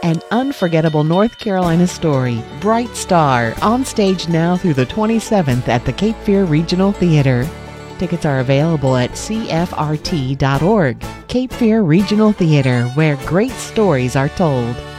An unforgettable North Carolina story, Bright Star, on stage now through the 27th at the Cape Fear Regional Theater. Tickets are available at cfrt.org. Cape Fear Regional Theater, where great stories are told.